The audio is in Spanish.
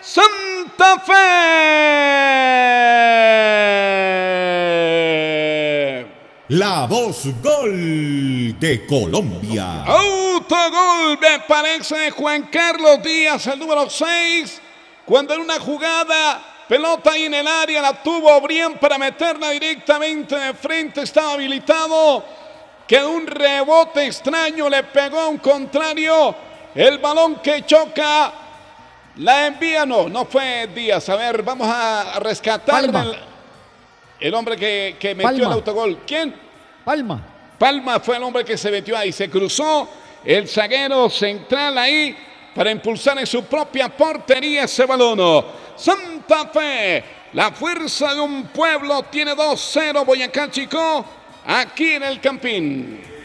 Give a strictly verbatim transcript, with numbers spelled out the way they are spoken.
Santa Fe. La voz gol de Colombia. Autogol, me parece, de Juan Carlos Díaz, el número seis, cuando en una jugada, pelota ahí en el área, la tuvo Brian para meterla directamente de frente, estaba habilitado, que un rebote extraño le pegó a un contrario, el balón que choca, la envía, no, no fue Díaz, a ver, vamos a rescatar el, el hombre que, que metió Palma. El autogol. ¿Quién? Palma. Palma fue el hombre que se metió ahí, se cruzó el zaguero central ahí para impulsar en su propia portería ese balón. Santa Fe, la fuerza de un pueblo, tiene dos cero Boyacá Chico, aquí en el Campín.